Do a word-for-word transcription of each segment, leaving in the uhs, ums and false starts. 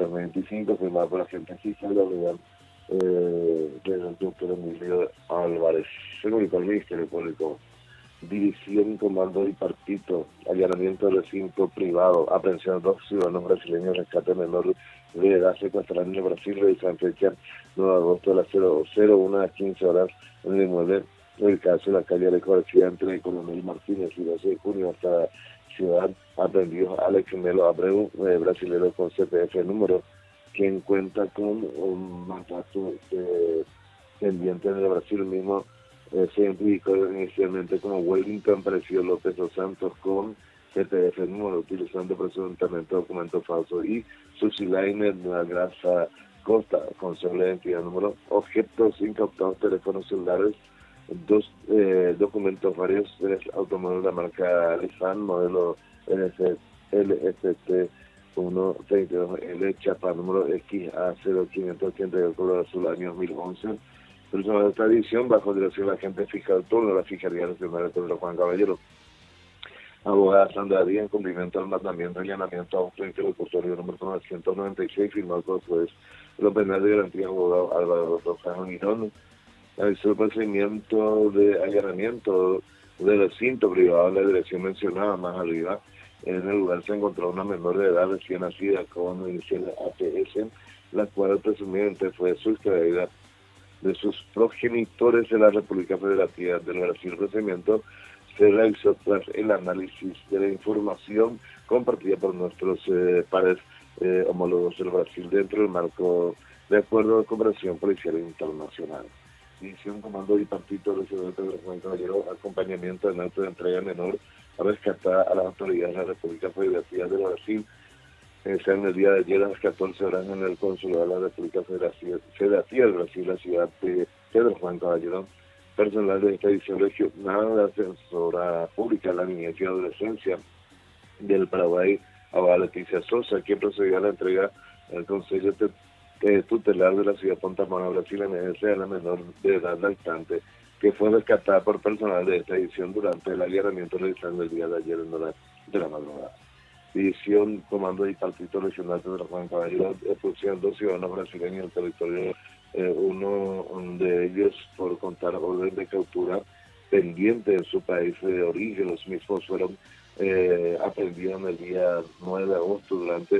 tres veinticinco, firmado por la gente fiscal de la unidad eh, del doctor Emilio Álvarez. Según el Ministerio Público, división, comando y partido, allanamiento de recinto privado, aprehensión de dos ciudadanos brasileños, rescate menor de edad secuestrado en el Brasil, revisan fecha nueve de agosto a las cero uno a quince horas en el inmueble del caso de la calle Alejo García entre Coronel Martínez y doce de junio hasta Ciudad, aprendió Alex Melo Abreu, eh, brasilero con C P F número, quien cuenta con un mandato eh, pendiente en el Brasil mismo. Eh, se identificó inicialmente como Wellington Precio López dos Santos con C P F número, utilizando presuntamente documentos falsos, y Susilainer Nueva Grasa Costa con cédula de identidad número, objetos incautados, teléfonos celulares, dos eh, documentos varios, tres automóviles de la marca Lifan, modelo L S T uno treinta y dos L, chapa número X A cero quinientos ochenta y dos, color azul, año dos mil once. Personal de esta edición, bajo dirección de la agente fiscal turno de la Fiscalía Nacional de Pedro Juan Caballero. Abogada Sandra Díaz, en cumplimiento al mandamiento de allanamiento a auto interlocutorio número novecientos noventa y seis, firmado por el juez de lo penal de garantía, abogado Álvaro Rosano Girón, realizó el procedimiento de allanamiento del recinto privado de la dirección mencionada más arriba. En el lugar se encontró una menor de edad recién nacida con inicial A P S, la cual presumiblemente fue sustraída de sus progenitores en la República Federativa del Brasil. El procedimiento se realizó tras el análisis de la información compartida por nuestros eh, pares eh, homólogos del Brasil dentro del marco de acuerdo de cooperación policial internacional. División, comando y partido de Ciudad de Juan Caballero, acompañamiento en auto de entrega menor a rescatar a las autoridades de la República Federativa del Brasil. Eh, sea en el día de ayer a las catorce horas en el Consulado de la República Federativa del Brasil, la ciudad de Pedro Juan Caballero. Personal de esta edición regional de la Defensora Pública de la Niñez y Adolescencia del Paraguay, abogada Leticia Sosa, quien procedió a la entrega al Consejo eh, Tutelar de la ciudad de Punta Mona, Brasil, en ese a la menor de edad lactante, que fue rescatada por personal de esta edición durante el allanamiento realizado el día de ayer en hora de la madrugada. División, comando y partido regional de Juan Caballero expulsaron dos ciudadanos brasileños del territorio, eh, uno de ellos por contar orden de captura pendiente en su país de origen. Los mismos fueron eh, aprendidos el día nueve de agosto durante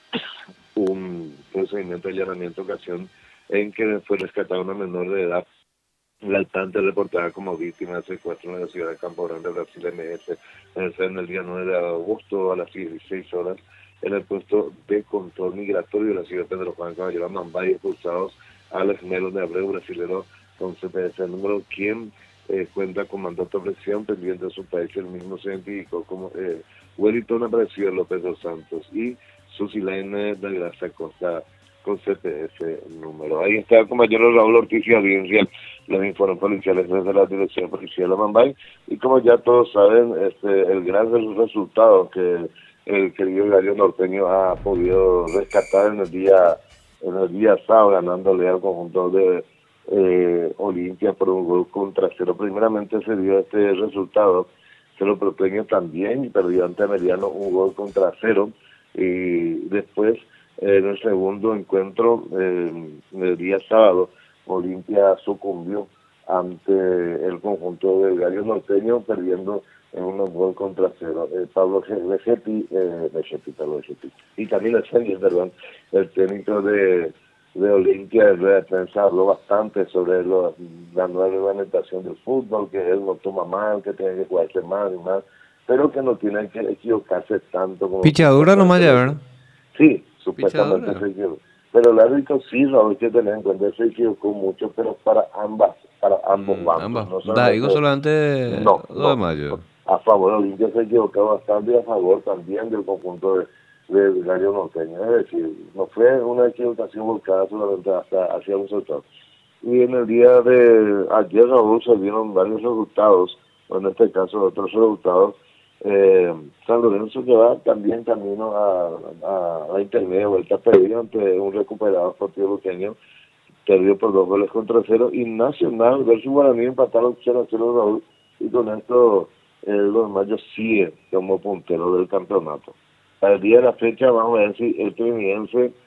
un procedimiento de allanamiento, ocasión en que fue rescatada una menor de edad lactante reportada como víctima de secuestro en la ciudad de Campo Grande, Brasil, M S, en el día nueve de agosto a las dieciséis horas en el puesto de control migratorio de la ciudad de Pedro Juan Caballero, Mambay, expulsados a Alex Melo de Abreu, brasilero con C P S número, quien eh, cuenta con mandato de presión pendiente de su país. El mismo se identificó como eh, Wellington Precio López dos Santos y Susilaine de Grasa Costa con C P S número. Ahí está el compañero Raúl Ortiz y audiencia, los informes policiales desde la Dirección Policial de Mambay, y como ya todos saben, este el gran resultado que el querido Gallo Norteño ha podido rescatar en el día en el día sábado, ganándole al conjunto de eh, Olimpia por un gol contra cero. Primeramente se dio este resultado, Cerro Porteño también perdió ante Meridiano un gol contra cero, y después en el segundo encuentro, eh, el día sábado, Olimpia sucumbió ante el conjunto del Gallo Norteño, perdiendo en un gol contra cero. Eh, Pablo Vegetti, eh, Vegetti, Pablo Vegetti, y Camilo Sánchez, perdón, el técnico de, de Olimpia, en rueda de prensa, habló bastante sobre lo, la nueva reglamentación del fútbol, que él no toma mal, que tiene que jugarse más y más, pero que no tiene que equivocarse tanto como... Pichadura nomás ya, ¿verdad? Sí, supuestamente Pichadura. se equivocó. Pero el árbitro sí, Raúl, hay que tener en cuenta, se equivocó mucho, pero para ambas, para ambos Mm, bandos. ambas. No Da, digo solamente, solamente no, dos de no, mayo. a favor de Olimpia se equivocó bastante y a favor también del conjunto de, del Gallo Norteño. Es decir, no fue una equivocación volcada solamente hasta hacia un sector. Y en el día de ayer, Raúl, se vieron varios resultados, o en este caso otros resultados. Eh, San Lorenzo que va también camino a, a, a intermedio, vuelta perdido ante un recuperado Sportivo Luqueño, perdió por dos goles contra cero, y Nacional versus Guaraní empataron cero a cero, Raúl, y con esto el dos de mayo sigue como puntero del campeonato. Al día de la fecha vamos a ver si el Trinidense